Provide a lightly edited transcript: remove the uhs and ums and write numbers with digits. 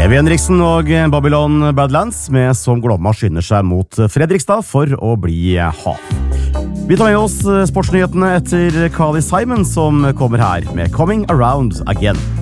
Levi Henriksen og Babylon Badlands med Som Glomma skynder seg mot Fredrikstad for å bli hav. Vi tar med oss sportsnyhetene etter Carly Simon som kommer her med Coming Around Again.